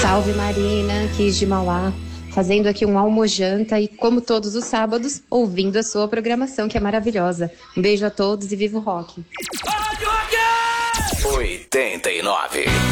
Salve Marina, Cris de Mauá, fazendo aqui um almojanta e, como todos os sábados, ouvindo a sua programação, que é maravilhosa. Um beijo a todos e viva o rock! 89.